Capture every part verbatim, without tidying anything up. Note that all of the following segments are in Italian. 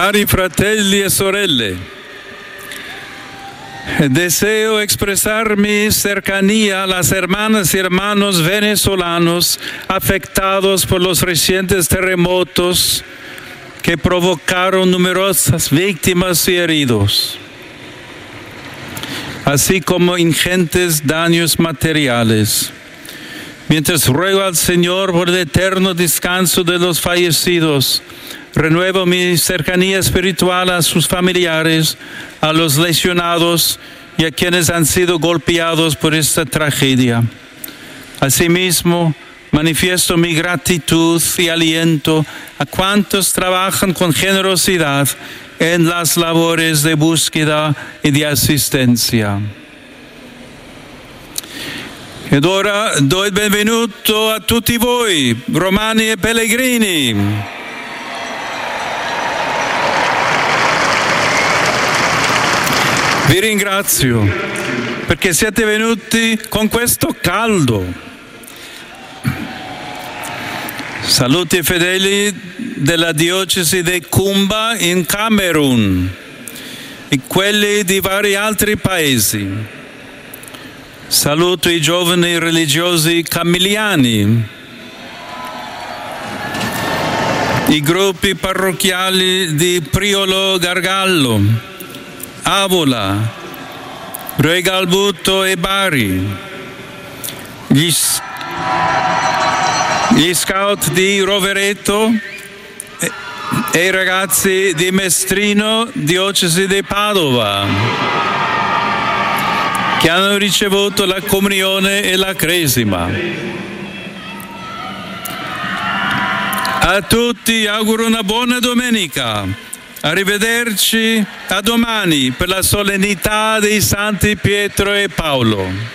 Cari fratelli e sorelle, deseo expresar mi cercanía a las hermanas y hermanos venezolanos afectados por los recientes terremotos que provocaron numerosas víctimas y heridos, así como ingentes daños materiales. Mientras ruego al Señor por el eterno descanso de los fallecidos, renuevo mi cercanía espiritual a sus familiares, a los lesionados y a quienes han sido golpeados por esta tragedia. Asimismo, manifiesto mi gratitud y aliento a cuantos trabajan con generosidad en las labores de búsqueda y de asistencia. Ed ora do il benvenuto a tutti voi, romani e pellegrini. Vi ringrazio perché siete venuti con questo caldo. Saluti ai fedeli della diocesi di Kumba in Camerun e quelli di vari altri paesi. Saluto i giovani religiosi camiliani, i gruppi parrocchiali di Priolo Gargallo, Avola, Regalbuto e Bari, gli, gli scout di Rovereto e, e i ragazzi di Mestrino, diocesi di Padova, che hanno ricevuto la comunione e la cresima. A tutti auguro una buona domenica. Arrivederci a domani per la solennità dei Santi Pietro e Paolo.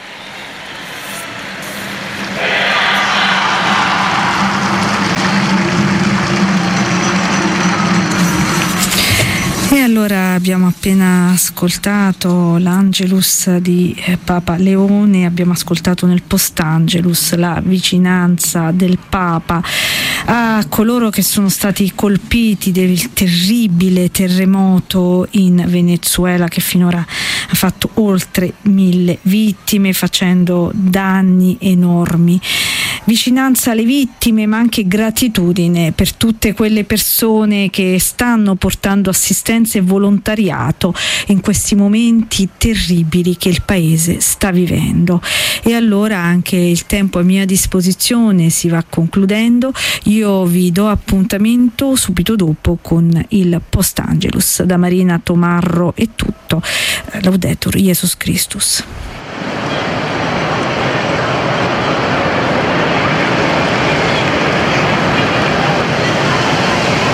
E allora abbiamo appena ascoltato l'Angelus di eh, Papa Leone, abbiamo ascoltato nel Post-Angelus la vicinanza del Papa a coloro che sono stati colpiti del terribile terremoto in Venezuela che finora ha fatto oltre mille vittime, facendo danni enormi. Vicinanza alle vittime, ma anche gratitudine per tutte quelle persone che stanno portando assistenza e volontariato in questi momenti terribili che il paese sta vivendo. E allora anche il tempo a mia disposizione si va concludendo. Io vi do appuntamento subito dopo con il Post-Angelus. Da Marina Tomarro è tutto. Laudetur Jesus Christus.